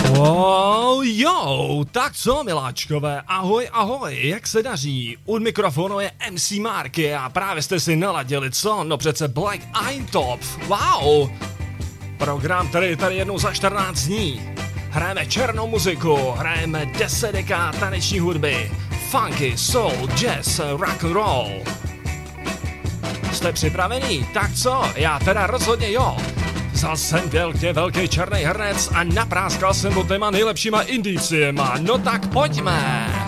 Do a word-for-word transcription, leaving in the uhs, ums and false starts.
Oh, jo, tak co miláčkové, ahoj, ahoj, jak se daří? U mikrofonu je M C Marky a právě jste si naladili, co? No přece Black Eintopf, wow! Program, který je tady jednou za čtrnáct dní. Hrajeme černou muziku, hrajeme deset dekád taneční hudby, funky, soul, jazz, rock and roll. Jste připravení? Tak co? Já teda rozhodně jo. Vzal jsem velký, velký černý hrnec a napráskal jsem ho těma nejlepšíma indiciema. No tak pojďme!